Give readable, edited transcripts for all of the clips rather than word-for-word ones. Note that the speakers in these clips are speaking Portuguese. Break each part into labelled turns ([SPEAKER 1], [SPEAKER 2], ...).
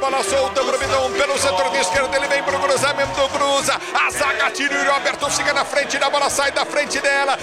[SPEAKER 1] bola solta pro Bidon, pelo setor de esquerda, ele vem pro cruzamento, cruza, a zaga tira o Roberto, fica na frente da bola, sai da frente dela,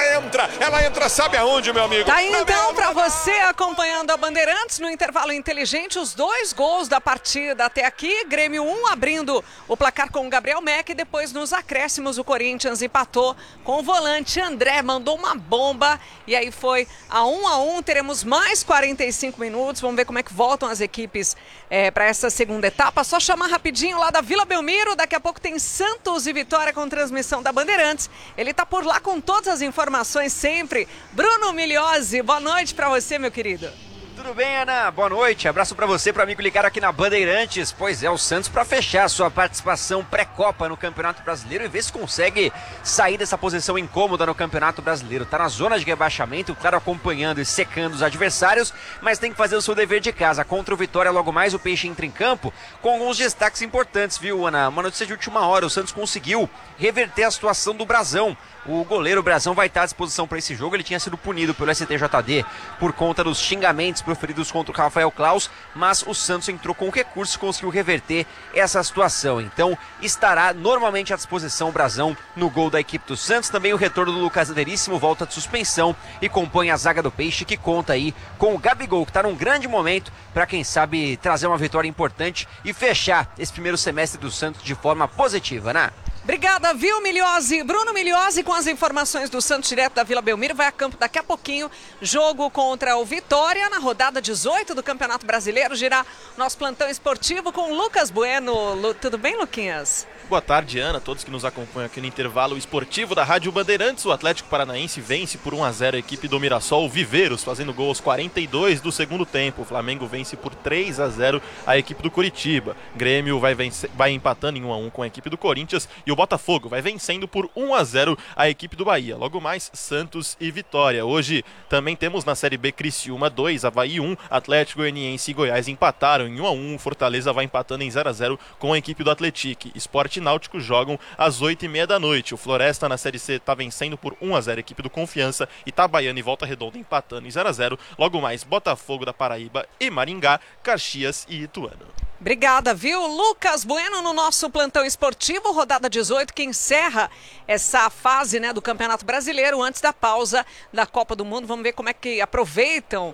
[SPEAKER 1] ela entra, sabe aonde, meu amigo?
[SPEAKER 2] Tá aí então pra você acompanhando a Bandeirantes no intervalo inteligente, os 2 gols da partida até aqui, Grêmio 1 abrindo o placar com o Gabriel Meck, e depois nos acréscimos o Corinthians empatou com o volante André, mandou uma bomba, e aí foi a 1-1, teremos mais 45 minutos, vamos ver como é que voltam as equipes para essa segunda etapa. Só chamar rapidinho lá da Vila Belmiro, daqui a pouco tem Santos e Vitória com transmissão da Bandeirantes. Ele tá por lá com todas as informações sempre. Bruno Migliozzi, boa noite para você, meu querido.
[SPEAKER 3] Tudo bem, Ana? Boa noite. Abraço pra você, para amigo ligado aqui na Bandeirantes. Pois é, o Santos para fechar sua participação pré-copa no Campeonato Brasileiro e ver se consegue sair dessa posição incômoda no Campeonato Brasileiro. Tá na zona de rebaixamento, claro, acompanhando e secando os adversários, mas tem que fazer o seu dever de casa. Contra o Vitória, logo mais, o Peixe entra em campo com alguns destaques importantes, viu, Ana? Uma notícia de última hora, o Santos conseguiu reverter a situação do Brazão. O goleiro Brazão vai estar à disposição para esse jogo. Ele tinha sido punido pelo STJD por conta dos xingamentos proferidos contra o Rafael Claus, mas o Santos entrou com recurso e conseguiu reverter essa situação. Então estará normalmente à disposição o Brazão no gol da equipe do Santos. Também o retorno do Lucas Veríssimo, volta de suspensão e compõe a zaga do Peixe, que conta aí com o Gabigol, que está num grande momento para, quem sabe, trazer uma vitória importante e fechar esse primeiro semestre do Santos de forma positiva, né?
[SPEAKER 2] Obrigada, viu, Migliozzi? Bruno Migliozzi com as informações do Santos direto da Vila Belmiro. Vai a campo daqui a pouquinho. Jogo contra o Vitória na rodada 18 do Campeonato Brasileiro. Girar nosso plantão esportivo com o Lucas Bueno. Tudo bem, Luquinhas?
[SPEAKER 4] Boa tarde, Ana, todos que nos acompanham aqui no intervalo esportivo da Rádio Bandeirantes. O Atlético Paranaense vence por 1-0 a equipe do Mirassol Viveiros, fazendo gol aos 42 do segundo tempo. O Flamengo vence por 3-0 a equipe do Curitiba. Grêmio vai empatando em 1-1 com a equipe do Corinthians e o Botafogo vai vencendo por 1-0 a equipe do Bahia. Logo mais, Santos e Vitória. Hoje também temos na Série B Criciúma 2, Avaí 1, Atlético Goianiense e Goiás empataram em 1-1. Fortaleza vai empatando em 0-0 com a equipe do Atlético. Sport e Náutico jogam às 8h30 da noite. O Floresta na Série C está vencendo por 1-0 a equipe do Confiança. Itabaiana e Volta Redonda empatando em 0-0. Logo mais, Botafogo da Paraíba e Maringá, Caxias e Ituano.
[SPEAKER 2] Obrigada, viu? Lucas Bueno no nosso plantão esportivo, rodada 18, que encerra essa fase, né, do Campeonato Brasileiro antes da pausa da Copa do Mundo. Vamos ver como é que aproveitam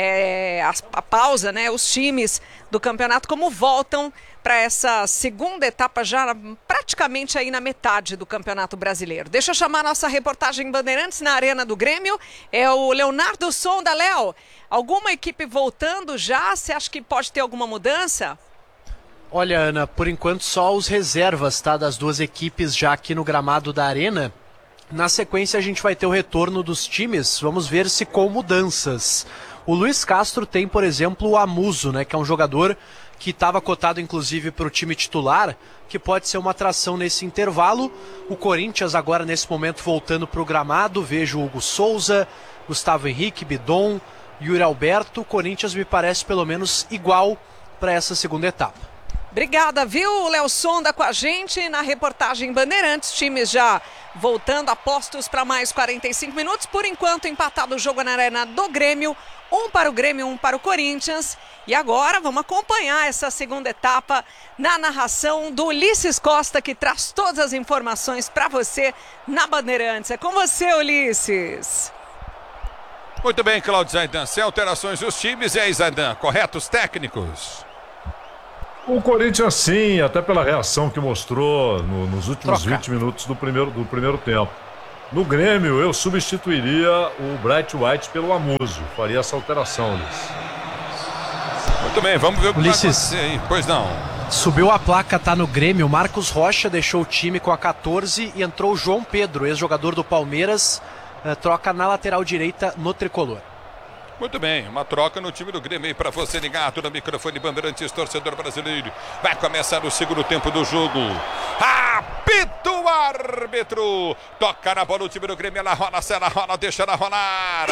[SPEAKER 2] a pausa, né, os times do campeonato, como voltam para essa segunda etapa já praticamente aí na metade do Campeonato Brasileiro. Deixa eu chamar a nossa reportagem Bandeirantes na Arena do Grêmio. É o Leonardo Sonda. Léo, alguma equipe voltando já? Você acha que pode ter alguma mudança?
[SPEAKER 5] Olha, Ana, por enquanto só os reservas, tá, das duas equipes já aqui no gramado da Arena. Na sequência a gente vai ter o retorno dos times, vamos ver se com mudanças. O Luiz Castro tem, por exemplo, o Amuso, né, que é um jogador que estava cotado inclusive para o time titular, que pode ser uma atração nesse intervalo. O Corinthians agora nesse momento voltando para o gramado, vejo Hugo Souza, Gustavo Henrique, Bidon, Yuri Alberto. O Corinthians me parece pelo menos igual para essa segunda etapa.
[SPEAKER 2] Obrigada, viu? O Léo Sonda com a gente na reportagem Bandeirantes. Times já voltando, apostos para mais 45 minutos. Por enquanto, empatado o jogo na Arena do Grêmio. 1 para o Grêmio, 1 para o Corinthians. E agora vamos acompanhar essa segunda etapa na narração do Ulisses Costa, que traz todas as informações para você na Bandeirantes. É com você, Ulisses.
[SPEAKER 1] Muito bem, Claudio Zaidan. Sem alterações dos times, e aí, Zaidan, corretos técnicos?
[SPEAKER 6] O Corinthians sim, até pela reação que mostrou nos últimos 20 minutos do primeiro tempo. No Grêmio, eu substituiria o Bright White pelo Amuso. Faria essa alteração, Ulisses.
[SPEAKER 1] Muito bem, vamos ver o que
[SPEAKER 5] Ulisses,
[SPEAKER 1] vai acontecer aí. Pois não.
[SPEAKER 5] Subiu a placa, tá no Grêmio. Marcos Rocha deixou o time com a 14 e entrou o João Pedro, ex-jogador do Palmeiras, troca na lateral direita no tricolor.
[SPEAKER 1] Muito bem, uma troca no time do Grêmio aí para você ligado no microfone Bandeirantes, torcedor brasileiro. Vai começar o segundo tempo do jogo. Apita o árbitro. Toca na bola o time do Grêmio, ela rola, se ela rola, deixa ela rolar.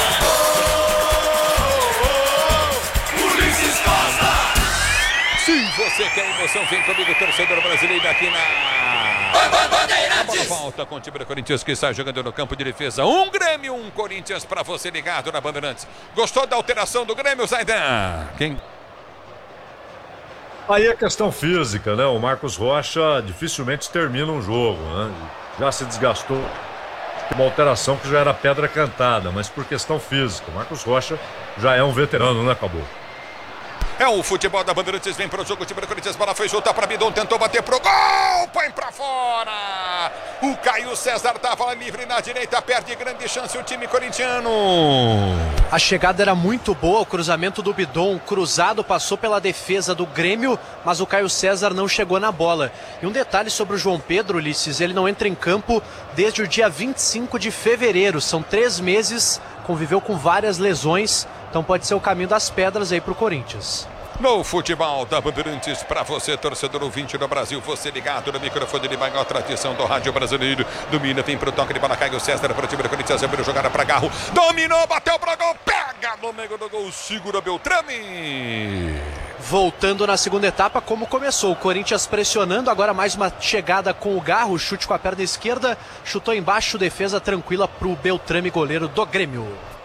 [SPEAKER 7] Ulisses Costa.
[SPEAKER 1] Se você quer emoção, vem comigo, torcedor brasileiro, aqui na... A bola volta com o time do Corinthians, que sai jogando no campo de defesa. Um Grêmio, um Corinthians para você ligado na Bandeirantes. Gostou da alteração do Grêmio, Zaidan? Quem?
[SPEAKER 6] Aí é questão física, né? O Marcos Rocha dificilmente termina um jogo, né? Já se desgastou. Uma alteração que já era pedra cantada, mas por questão física. O Marcos Rocha já é um veterano, né, Acabou?
[SPEAKER 1] É o futebol da Bandeirantes, vem pro jogo, o time do Corinthians, bola foi soltar para Bidon, tentou bater pro gol, põe pra fora. O Caio César tava livre na direita, perde grande chance o time corintiano.
[SPEAKER 5] A chegada era muito boa, o cruzamento do Bidon, cruzado, passou pela defesa do Grêmio, mas o Caio César não chegou na bola. E um detalhe sobre o João Pedro, Ulisses, ele não entra em campo desde o dia 25 de fevereiro, são 3 meses, conviveu com várias lesões, então pode ser o caminho das pedras aí pro Corinthians.
[SPEAKER 1] No futebol da Bandeirantes, para você, torcedor ouvinte do Brasil, você ligado no microfone de maior tradição do rádio brasileiro. Domina, vem pro toque de bola, Caio César para o time do Corinthians, abriu jogada para Garro, dominou, bateu para gol, pega no meio do gol, segura Beltrame.
[SPEAKER 5] Voltando na segunda etapa, como começou, o Corinthians pressionando, agora mais uma chegada com o Garro, chute com a perna esquerda, chutou embaixo, defesa tranquila pro Beltrame, goleiro do Grêmio.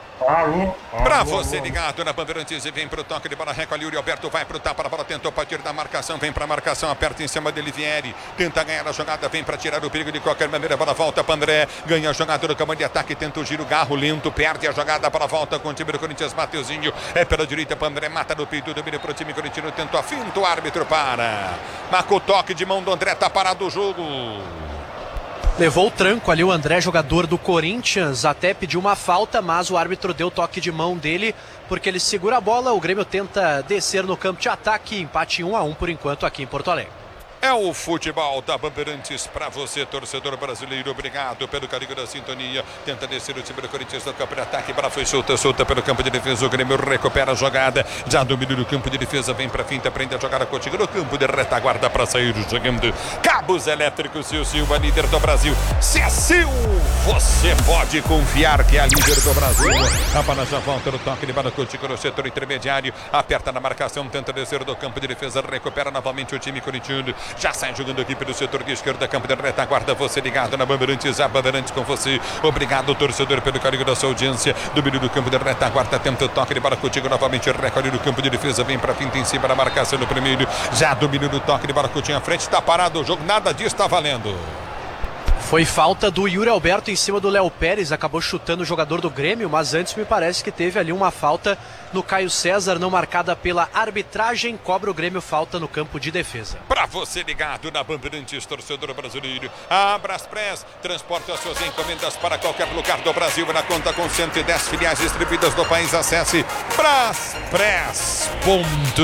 [SPEAKER 1] Pra você ligado na Bandeirantes e vem pro toque de bola, recolhe Yuri Alberto, vai pro tapa, a bola tentou partir da marcação, vem pra marcação, aperta em cima dele Vieri, tenta ganhar a jogada, vem pra tirar o perigo de qualquer maneira, a bola volta pra André, ganha a jogada no campo de ataque, tenta o giro, Garro lento, perde a jogada, para volta com o time do Corinthians, Mateuzinho, é pela direita pra André, mata no peito, domina pro time corintiano, tentou a finta, o árbitro para, marca o toque de mão do André, tá parado o jogo.
[SPEAKER 5] Levou o tranco ali o André, jogador do Corinthians, até pediu uma falta, mas o árbitro deu toque de mão dele, porque ele segura a bola, o Grêmio tenta descer no campo de ataque, empate 1-1 por enquanto aqui em Porto Alegre.
[SPEAKER 1] É o futebol da Bandeirantes para você, torcedor brasileiro. Obrigado pelo carinho da sintonia. Tenta descer o time do Corinthians no campo de ataque. Bola foi solta pelo campo de defesa. O Grêmio recupera a jogada. Já domina o campo de defesa. Vem para finta, prende a jogada contigo no campo de retaguarda para sair jogando. Cabos elétricos e o Silva, líder do Brasil. Cecil, você pode confiar que é a líder do Brasil. A bola já volta no toque de bola contigo no setor intermediário. Aperta na marcação, tenta descer do campo de defesa. Recupera novamente o time corintiano. Já sai jogando aqui pelo setor de esquerda, campo de retaguarda, você ligado na Bandeirantes, a Bandeirantes com você. Obrigado, torcedor, pelo carinho da sua audiência. Domínio do campo de retaguarda, tenta o toque de bola contigo novamente, recolhe no campo de defesa, vem pra finta em cima da marcação no primeiro. Já domínio do toque de bola contigo à frente, tá parado o jogo, nada disso tá valendo.
[SPEAKER 5] Foi falta do Yuri Alberto em cima do Léo Pérez, acabou chutando o jogador do Grêmio, mas antes me parece que teve ali uma falta no Caio César, não marcada pela arbitragem, cobra o Grêmio falta no campo de defesa.
[SPEAKER 1] Pra você ligado na Bandeirantes, torcedor brasileiro, a Braspress transporta as suas encomendas para qualquer lugar do Brasil na conta com 110 filiais distribuídas no país. Acesse braspress.com.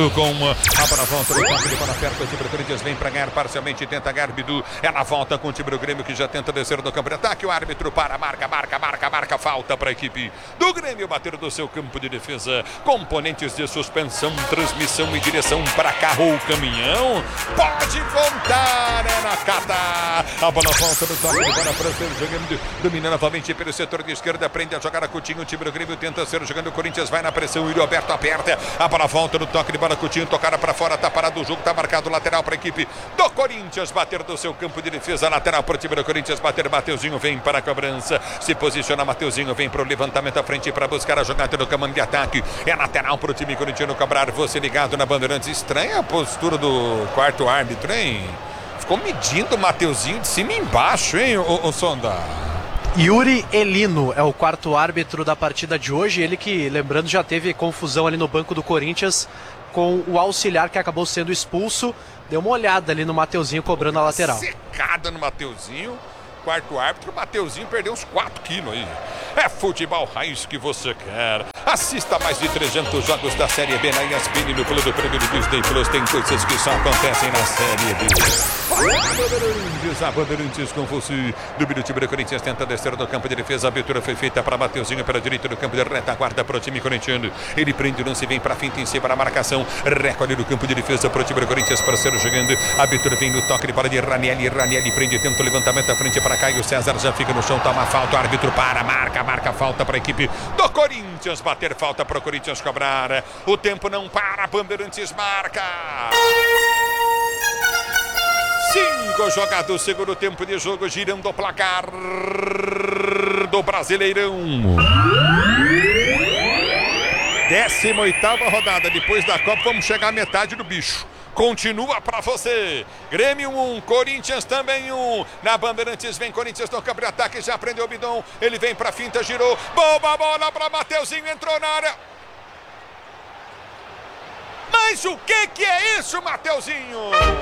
[SPEAKER 1] A bola volta no campo de bola perto, o time do Corinthians vem para ganhar parcialmente, tenta ganhar Bidu, ela volta com o time do Grêmio que já tenta descer do campo de ataque, o árbitro para, marca, falta para a equipe do Grêmio bater do seu campo de defesa. Componentes de suspensão, transmissão e direção para carro ou caminhão, pode contar, é na Cata. A bola volta no toque de bola para ser jogando, domina novamente pelo setor de esquerda, prende a jogada Coutinho, o time do Grêmio tenta ser jogando, o Corinthians vai na pressão, o Roberto aperta, a bola volta no toque de bola, Coutinho tocada para fora, tá parado o jogo, tá marcado lateral para a equipe do Corinthians bater do seu campo de defesa, lateral para o time do Corinthians bater, Mateuzinho vem para a cobrança, se posiciona Mateuzinho, vem para o levantamento à frente para buscar a jogada no comando de ataque, é lateral para o time corintiano cobrar, você ligado na Bandeirantes. Estranha a postura do quarto árbitro, hein? Ficou medindo o Mateuzinho de cima e embaixo, hein, o Sonda?
[SPEAKER 5] Yuri Elino é o quarto árbitro da partida de hoje, ele que, lembrando, já teve confusão ali no banco do Corinthians com o auxiliar que acabou sendo expulso. Deu uma olhada ali no Mateuzinho cobrando a lateral.
[SPEAKER 1] Secada no Mateuzinho. Quarto árbitro, o Mateuzinho perdeu uns 4 quilos aí. É futebol raiz que você quer. Assista mais de 300 jogos da Série B na ESPN no Plano Prêmio do Disney Plus. Tem coisas que só acontecem na Série B. A Bandeirantes com você. Domínio, o time do Corinthians tenta descer do campo de defesa. A abertura foi feita para Mateuzinho pela direita do campo de retaguarda para o time corintiano. Ele prende o lance, vem para a finta em cima da marcação. Recolhe no campo de defesa para o time do Corinthians para ser jogando. A abertura vem no toque de bola de Ranieri. Ranieri prende, tenta o levantamento à frente para Caio César, já fica no chão, toma falta, o árbitro para, marca falta para a equipe do Corinthians, bater falta para o Corinthians cobrar, o tempo não para, Bandeirantes marca. 5 jogados, segundo tempo de jogo, girando o placar do Brasileirão. 18ª rodada, depois da Copa vamos chegar à metade do bicho. continua pra você. Grêmio 1, Corinthians também 1. Na Bandeirantes vem Corinthians no campo de ataque, já prendeu o Bidon. Ele vem pra finta, girou. Boa bola pra Mateuzinho, entrou na área. Mas o que é isso, Mateuzinho?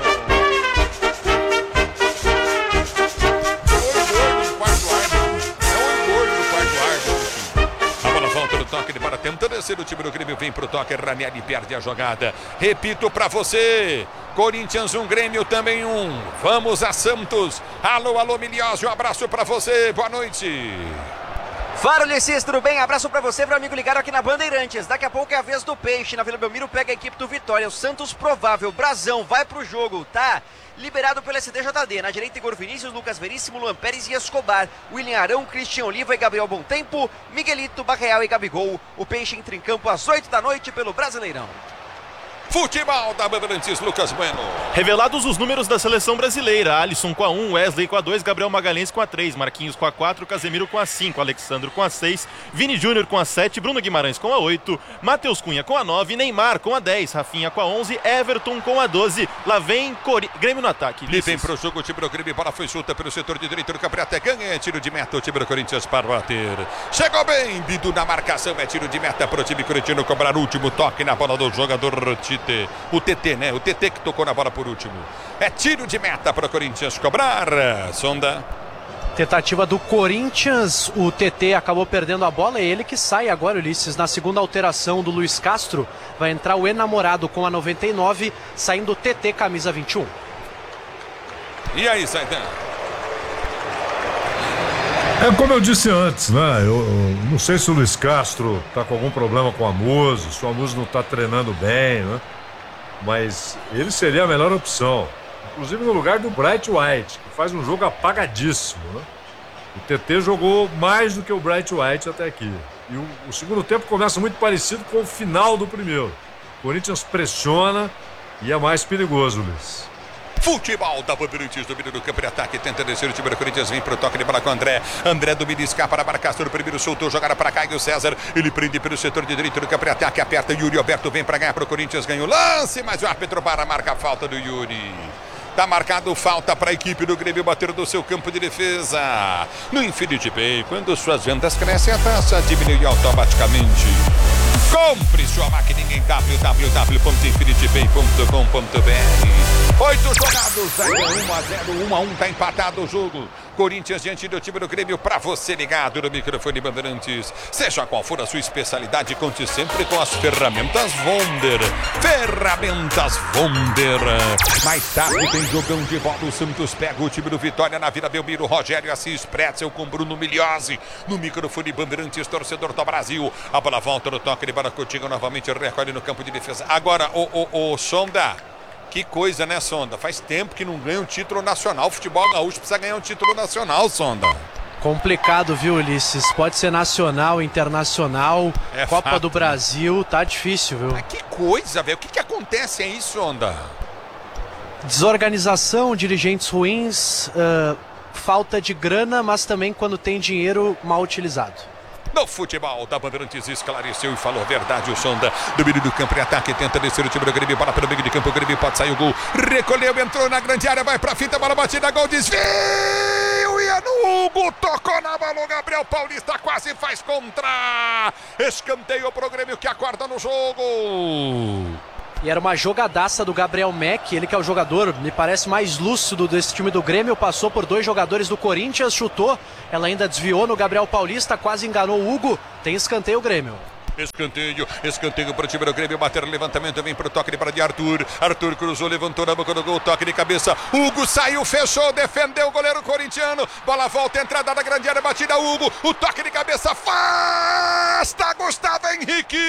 [SPEAKER 1] Volta no toque de bola, tentando descer o time do Grêmio, vem pro toque, Ranieri perde a jogada. Repito pra você, Corinthians 1, Grêmio também 1. Vamos a Santos. Alô, Miliosio, um abraço pra você, boa noite.
[SPEAKER 3] Faro Ulisses, tudo bem? Abraço pra você, pro amigo ligado aqui na Bandeirantes. Daqui a pouco é a vez do Peixe, na Vila Belmiro pega a equipe do Vitória. O Santos provável, Brazão, vai pro jogo, tá? Liberado pelo STJD. Na direita, Igor Vinícius, Lucas Veríssimo, Luan Pérez e Escobar. William Arão, Cristian Oliva e Gabriel Bontempo. Miguelito, Barreal e Gabigol. O Peixe entra em campo às 8 da noite pelo Brasileirão.
[SPEAKER 1] Futebol da Bandeirantes, Lucas Bueno.
[SPEAKER 4] Revelados os números da seleção brasileira. Alisson com a 1, Wesley com a 2, Gabriel Magalhães com a 3, Marquinhos com a 4, Casemiro com a 5, Alexandro com a 6, Vini Júnior com a 7, Bruno Guimarães com a 8, Matheus Cunha com a 9, Neymar com a 10, Rafinha com a 11, Everton com a 12. Lá vem Grêmio no ataque.
[SPEAKER 1] E vem pro jogo o time do Grêmio, bola foi solta pelo setor de direito do campeonato, ganha, tiro de meta o time do Corinthians para bater. Chegou bem, Bidu na marcação, é tiro de meta pro time corintiano cobrar o último toque na bola do jogador Tite. O TT, né? O TT que tocou na bola por último. É tiro de meta para o Corinthians cobrar. Sonda.
[SPEAKER 5] Tentativa do Corinthians, o TT acabou perdendo a bola, é ele que sai agora, Ulisses, na segunda alteração do Luiz Castro. Vai entrar o enamorado com a 99, saindo o TT, camisa 21.
[SPEAKER 1] E aí, Zaidan?
[SPEAKER 6] É como eu disse antes, né? Eu não sei se o Luiz Castro tá com algum problema com a Muso, se o Muso não tá treinando bem, né? Mas ele seria a melhor opção. Inclusive no lugar do Bright White, que faz um jogo apagadíssimo, né? O TT jogou mais do que o Bright White até aqui. E o segundo tempo começa muito parecido com o final do primeiro. O Corinthians pressiona e é mais perigoso, Luiz.
[SPEAKER 1] Futebol da Bandeirantes, domínio do campo de ataque, tenta descer o time do Corinthians, vem pro toque de bola com o André. André domina, escapa para Castro, no primeiro soltou, jogada para Caio César. Ele prende pelo setor de direito do campo de ataque, aperta Yuri Alberto, vem para ganhar pro Corinthians, ganha o lance, mas o árbitro para, marca a falta do Yuri. Tá marcado falta para a equipe do Grêmio bater do seu campo de defesa. No Infinity Pay, quando suas vendas crescem, a taxa diminui automaticamente. Compre sua maquininha em www.infinitybay.com.br. 8 jogados, 1-0, 1-1, tá empatado o jogo. Corinthians diante do time do Grêmio, pra você ligado no microfone Bandeirantes. Seja qual for a sua especialidade, conte sempre com as ferramentas Wonder. Ferramentas Wonder. Mais tarde tem jogão de bola, o Santos pega o time do Vitória na Vila Belmiro. Rogério Assis Pretzel com Bruno Miliosio no microfone Bandeirantes, torcedor do Brasil. A bola volta no toque de bola, Coutinho novamente recolhe no campo de defesa. Agora, o Sonda. Que coisa, né, Sonda? Faz tempo que não ganha um título nacional. O futebol gaúcho precisa ganhar um título nacional, Sonda.
[SPEAKER 5] Complicado, viu, Ulisses? Pode ser nacional, internacional, Copa
[SPEAKER 1] fato,
[SPEAKER 5] do Brasil, tá difícil, viu?
[SPEAKER 1] Mas que coisa, velho. O que acontece aí, Sonda?
[SPEAKER 5] Desorganização, dirigentes ruins, falta de grana, mas também quando tem dinheiro mal utilizado.
[SPEAKER 1] No futebol da Bandeirantes esclareceu e falou a verdade. O Sonda, domínio do campo e ataque, tenta descer o time do Grêmio, bola pelo meio de campo, o Grêmio pode sair o gol, recolheu, entrou na grande área, vai pra fita, bola batida, gol, desvio, e é no Hugo, tocou na bola, o Gabriel Paulista quase faz contra, escanteio pro Grêmio que acorda no jogo.
[SPEAKER 5] E era uma jogadaça do Gabriel Mack, ele que é o jogador, me parece, mais lúcido desse time do Grêmio, passou por 2 jogadores do Corinthians, chutou, ela ainda desviou no Gabriel Paulista, quase enganou o Hugo, tem escanteio o Grêmio.
[SPEAKER 1] Escanteio para o time do Grêmio, bater o levantamento, vem para o toque de bola de Arthur. Arthur cruzou, levantou na boca do gol, toque de cabeça. Hugo saiu, fechou, defendeu o goleiro corintiano. Bola volta, entrada da grande área, batida Hugo. O toque de cabeça, afasta Gustavo Henrique.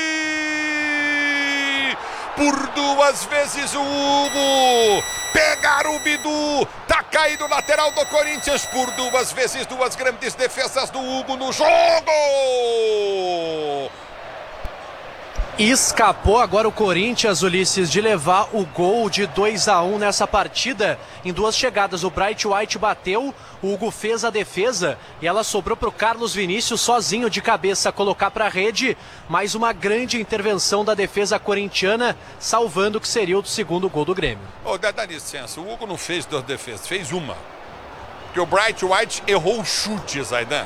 [SPEAKER 1] Por 2 vezes o Hugo. Pegaram o Bidu. Tá caído o lateral do Corinthians. Por 2 vezes, 2 grandes defesas do Hugo no jogo.
[SPEAKER 5] Escapou agora o Corinthians, Ulisses, de levar o gol de 2-1 nessa partida. Em 2 chegadas, o Bright White bateu, o Hugo fez a defesa e ela sobrou para o Carlos Vinícius sozinho de cabeça colocar para a rede. Mais uma grande intervenção da defesa corintiana, salvando o que seria o segundo gol do Grêmio.
[SPEAKER 1] Dá licença, o Hugo não fez 2 defesas, fez uma. Porque o Bright White errou o chute, Zaidan.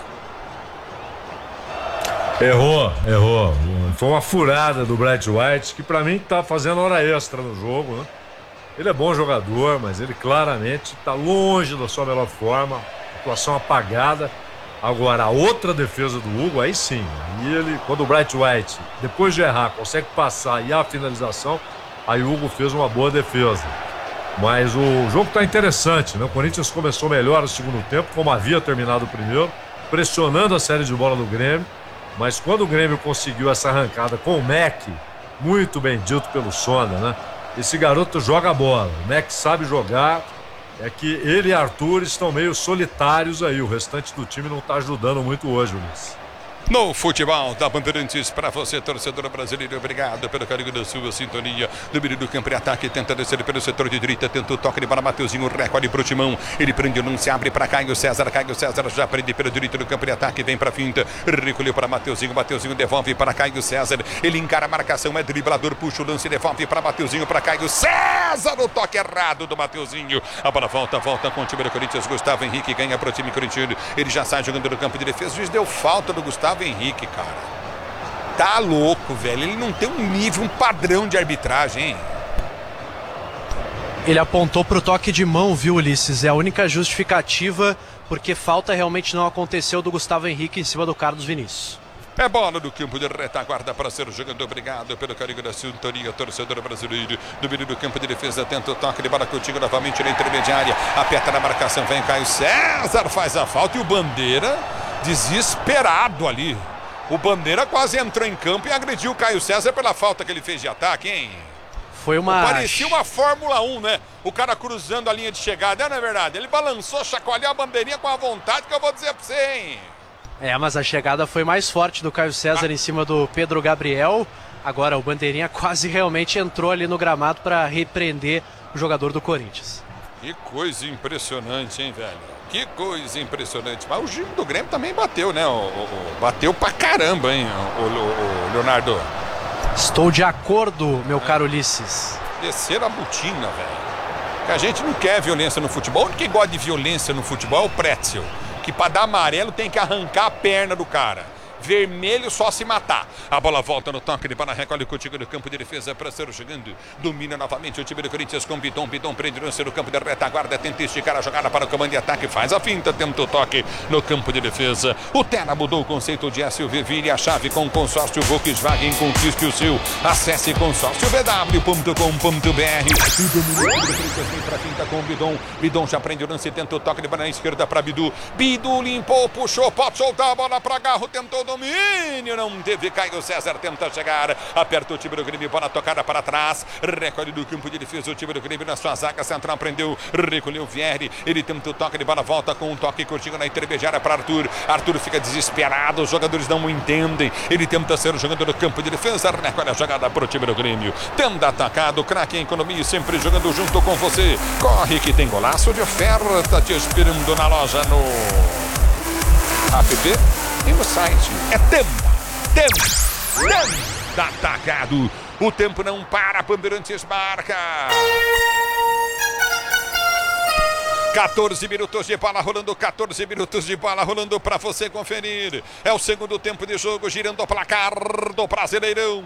[SPEAKER 6] Errou. Foi uma furada do Bright White, que pra mim tá fazendo hora extra no jogo, né? Ele é bom jogador, mas ele claramente tá longe da sua melhor forma, atuação apagada. Agora, a outra defesa do Hugo, aí sim. E ele, quando o Bright White, depois de errar, consegue passar e a finalização, aí o Hugo fez uma boa defesa. Mas o jogo tá interessante, né? O Corinthians começou melhor no segundo tempo, como havia terminado o primeiro, pressionando a série de bola do Grêmio. Mas quando o Grêmio conseguiu essa arrancada com o Mac, muito bem dito pelo Sonda, né? Esse garoto joga bola, o Mac sabe jogar, é que ele e Arthur estão meio solitários aí, o restante do time não está ajudando muito hoje, Ulisses.
[SPEAKER 1] No futebol da Bandeirantes, para você, torcedor brasileiro, obrigado pelo carinho da sua sintonia. No meio do campo de ataque, tenta descer pelo setor de direita, tenta o toque para Mateuzinho, recorde para o Timão. Ele prende o lance, abre para Caio César já prende pelo direito do campo de ataque, vem para a finta, recolheu para Mateuzinho devolve para Caio César. Ele encara a marcação, é driblador, puxa o lance, devolve para Mateuzinho, para Caio César, o toque errado do Mateuzinho. A bola volta com o time do Corinthians. Gustavo Henrique ganha para o time corintiano. Ele já sai jogando no campo de defesa. O juiz deu falta do Gustavo Henrique, cara. Tá louco, velho. Ele não tem um nível, um padrão de arbitragem, hein?
[SPEAKER 5] Ele apontou pro toque de mão, viu, Ulisses? É a única justificativa, porque falta realmente não aconteceu do Gustavo Henrique em cima do Carlos Vinícius.
[SPEAKER 1] É bola no campo de retaguarda para ser jogando. Obrigado pelo carinho da sintonia, torcedor brasileiro. No meio do campo de defesa, tenta o toque de bola contigo novamente na intermediária. Aperta na marcação, vem Caio César, faz a falta e o Bandeira desesperado ali. O Bandeira quase entrou em campo e agrediu o Caio César pela falta que ele fez de ataque, hein?
[SPEAKER 5] Foi uma...
[SPEAKER 1] Parecia uma Fórmula 1, né? O cara cruzando a linha de chegada, não é verdade? Ele balançou, chacoalhou a bandeirinha com a vontade que eu vou dizer pra você, hein?
[SPEAKER 5] Mas a chegada foi mais forte do Caio César em cima do Pedro Gabriel. Agora o Bandeirinha quase realmente entrou ali no gramado para repreender o jogador do Corinthians.
[SPEAKER 1] Que coisa impressionante, hein, velho? Que coisa impressionante. Mas o time do Grêmio também bateu, né? Bateu pra caramba, hein, o Leonardo?
[SPEAKER 5] Estou de acordo, meu caro Ulisses.
[SPEAKER 1] Desceram a botina, velho. Que a gente não quer violência no futebol. O único que gosta de violência no futebol é o Pretzel. Que para dar amarelo tem que arrancar a perna do cara. Vermelho só se matar. A bola volta no toque de bola, recolhe contigo no campo de defesa para ser jogando. Domina novamente o time do Corinthians com Bidon. Bidon prende no campo de retaguarda, tenta esticar a jogada para o comando de ataque, faz a finta, tenta o toque no campo de defesa. O Terra mudou o conceito de SUV, vire a chave com o consórcio Volkswagen, conquiste o seu. Acesse consórciovw.com.br. E domina o Corinthians, vem para a finta com o Bidon. Bidon já prende o lance, tenta o toque de bola na esquerda para Bidu. Bidu limpou, puxou, pode soltar a bola para Garro, tentou domínio, não teve. Caio César tenta chegar, aperta o time do Grêmio, bola tocada para trás, recolhe do campo de defesa o time do Grêmio na sua zaga central, prendeu, recolheu o Vieri, ele tenta o toque de bola, volta com um toque curtinho na intermediária para Arthur. Arthur fica desesperado, os jogadores não o entendem, ele tenta ser o jogador do campo de defesa, recolhe a jogada para o time do Grêmio, tenta atacado, craque em economia, sempre jogando junto com você. Corre que tem golaço de oferta te esperando na loja, no app e no site. É Tenda Atacado. O tempo não para, Bandeirantes marca. 14 minutos de bola rolando, 14 minutos de bola rolando para você conferir. É o segundo tempo de jogo, girando o placar do Brasileirão.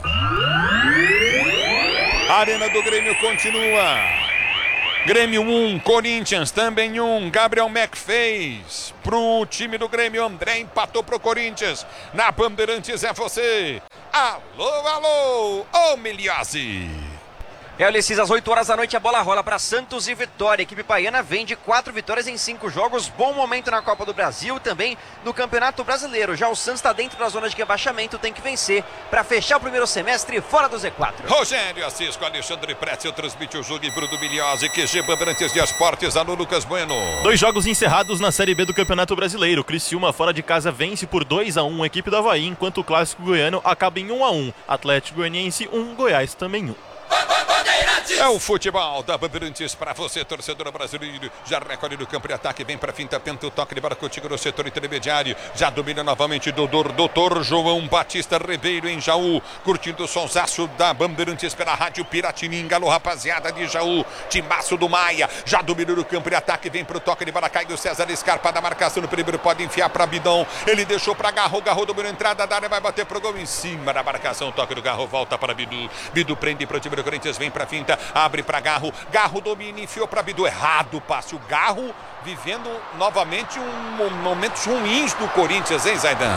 [SPEAKER 1] A Arena do Grêmio continua. Grêmio 1, Corinthians também 1. Gabriel Mac fez pro time do Grêmio. André empatou pro Corinthians. Na Bandeirantes é você. Alô, alô, ô Miliose.
[SPEAKER 3] Ulisses, às 8 horas da noite a bola rola para Santos e Vitória. A equipe baiana vem de 4 vitórias em 5 jogos. Bom momento na Copa do Brasil, também no Campeonato Brasileiro. Já o Santos está dentro da zona de rebaixamento, tem que vencer para fechar o primeiro semestre fora do Z4.
[SPEAKER 1] Rogério Assis com Alexandre Pretzel transmite o jogo e Bruno Milhose, QG Bandeirantes de Esportes, alô Lucas Bueno.
[SPEAKER 4] 2 jogos encerrados na Série B do Campeonato Brasileiro. Criciúma fora de casa vence por 2-1 a equipe do Avaí, enquanto o Clássico Goiano acaba em 1-1. Atlético Goianiense 1, Goiás também 1.
[SPEAKER 1] É o futebol da Bandeirantes para você, torcedor brasileiro. Já recolhe no campo de ataque, vem para finta, tenta o toque de bola contigo no setor intermediário. Já domina novamente doutor João Batista Ribeiro em Jaú, curtindo o sonsaço da Bandeirantes pela Rádio Piratininga. Alô, rapaziada de Jaú, timaço do Maia. Já domina no campo de ataque, vem para o toque de bola, cai do César Scarpa da marcação no primeiro, pode enfiar para Bidon. Ele deixou para Garro dominou a entrada da área, vai bater pro gol em cima da marcação. Toque do Garro, volta para Bidu. Bidu prende para o time do Corinthians, vem para finta. Abre para Garro domina, enfiou para Bidu, errado o passe. O Garro vivendo novamente momentos ruins do Corinthians, hein, Zaidan?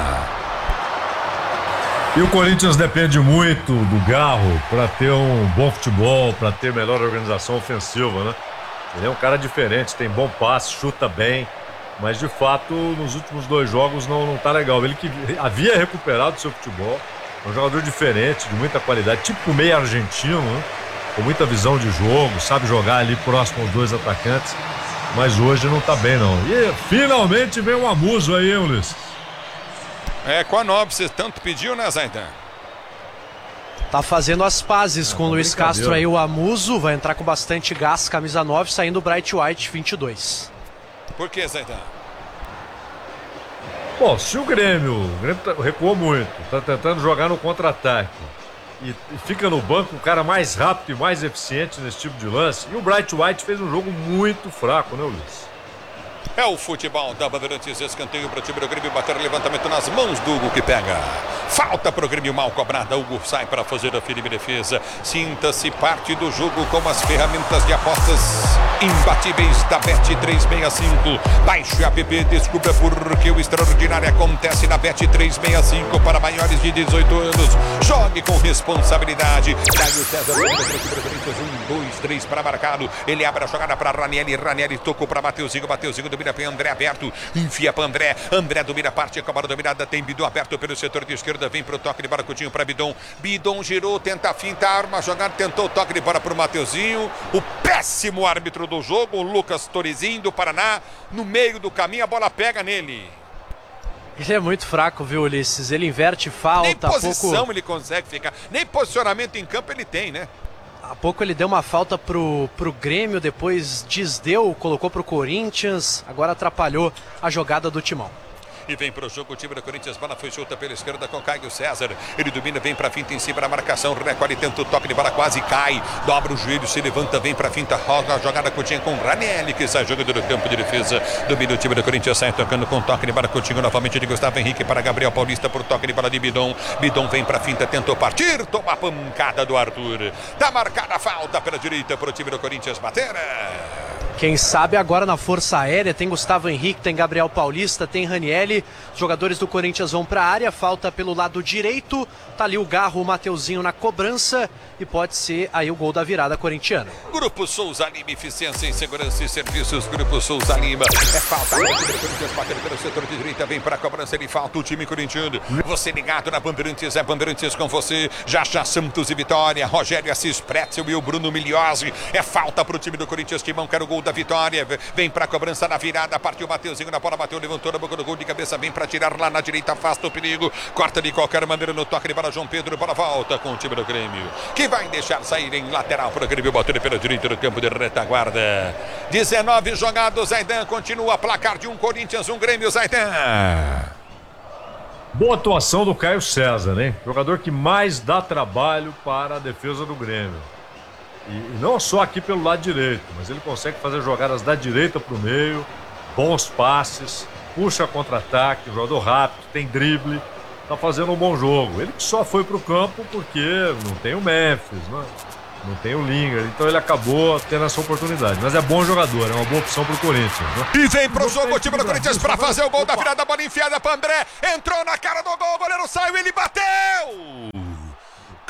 [SPEAKER 6] E o Corinthians depende muito do Garro para ter um bom futebol, para ter melhor organização ofensiva, né? Ele é um cara diferente, tem bom passe, chuta bem, mas de fato nos últimos 2 jogos não tá legal. Ele que havia recuperado seu futebol, é um jogador diferente, de muita qualidade, tipo meio argentino, né? Com muita visão de jogo, sabe jogar ali próximo aos 2 atacantes, mas hoje não tá bem não. E finalmente vem o Amuso aí, hein, Ulisses?
[SPEAKER 1] Com a 9, você tanto pediu, né, Zaidan?
[SPEAKER 5] Tá fazendo as pazes com o Luiz Castro aí, o Amuso, vai entrar com bastante gás, camisa 9, saindo o Bright White, 22.
[SPEAKER 1] Por que, Zaidan?
[SPEAKER 6] Bom, se o Grêmio recuou muito, tá tentando jogar no contra-ataque, e fica no banco o cara mais rápido e mais eficiente nesse tipo de lance. E o Bright White fez um jogo muito fraco, né, Luiz?
[SPEAKER 1] É o futebol da Bandeirantes, escanteio para o time do Grêmio, bater levantamento nas mãos do Hugo que pega. Falta para o Grêmio, mal cobrada. Hugo sai para fazer a firme defesa. Sinta-se parte do jogo com as ferramentas de apostas imbatíveis da Bet365. Baixe o app, descubra por que o extraordinário acontece na Bet365 para maiores de 18 anos. Jogue com responsabilidade. Daí o César, 1, 2, 3 para marcado. Ele abre a jogada para Ranieri tocou para Mateuzinho domina para André aberto, enfia para André domina a parte, a bola dominada, tem Bidon aberto pelo setor de esquerda, vem para o toque de bola, Coutinho para Bidon girou, tenta a finta, arma a jogada, tentou o toque de bola para o Mateuzinho, o péssimo árbitro do jogo, o Lucas Torizinho do Paraná, no meio do caminho, a bola pega nele.
[SPEAKER 5] Ele é muito fraco, viu, Ulisses? Ele inverte falta.
[SPEAKER 1] Nem posição ele consegue ficar, nem posicionamento em campo ele tem, né?
[SPEAKER 5] Há pouco ele deu uma falta pro Grêmio, depois desdeu, colocou pro Corinthians, agora atrapalhou a jogada do Timão.
[SPEAKER 1] E vem para o jogo o time do Corinthians, bola foi solta pela esquerda com Caio César, ele domina, vem para a finta em cima da marcação, recolhe, tenta o toque de bola, quase cai, dobra o joelho, se levanta, vem para a finta, roga a jogada Coutinho com Ranieri, que sai jogando no campo de defesa, domina o time do Corinthians, sai tocando com toque de bola, Coutinho novamente de Gustavo Henrique para Gabriel Paulista, por toque de bola de Bidon vem para a finta, tentou partir, toma a pancada do Arthur, tá marcada a falta pela direita para o time do Corinthians bater.
[SPEAKER 5] Quem sabe agora na força aérea tem Gustavo Henrique, tem Gabriel Paulista, tem Ranieri. Os jogadores do Corinthians vão para a área, falta pelo lado direito. Tá ali o Garro, o Mateuzinho na cobrança e pode ser aí o gol da virada corintiana.
[SPEAKER 1] Grupo Souza Lima, eficiência em segurança e serviços. Grupo Souza Lima. É falta. O Corinthians batendo pelo setor de direita, vem para a cobrança, ele falta o time corintiano. Você ligado na Bandeirantes, é Bandeirantes com você. Já Santos e Vitória. Rogério Assis Pretzel e o Bruno Milhose. É falta para o time do Corinthians, Timão quer o gol da vitória, vem para a cobrança na virada, partiu o Mateuzinho na bola, bateu, levantou na boca do gol de cabeça, vem para tirar lá na direita, afasta o perigo, corta de qualquer maneira no toque de bola, João Pedro, bola volta com o time do Grêmio, que vai deixar sair em lateral para o Grêmio, batendo pela direita do campo de retaguarda. 19 jogados, Zaidan, continua, placar de 1 Corinthians, 1 Grêmio, Zaidan.
[SPEAKER 6] Boa atuação do Caio César, hein? Jogador que mais dá trabalho para a defesa do Grêmio. E não só aqui pelo lado direito, mas ele consegue fazer jogadas da direita para o meio, bons passes, puxa contra-ataque, jogador rápido, tem drible, tá fazendo um bom jogo. Ele só foi para o campo porque não tem o Memphis, não tem o Lingard, então ele acabou tendo essa oportunidade. Mas é bom jogador, é uma boa opção para o Corinthians. Né?
[SPEAKER 1] E vem pro jogo o time do Corinthians para fazer o gol da virada, bola enfiada para André, entrou na cara do gol, o goleiro saiu, ele bateu!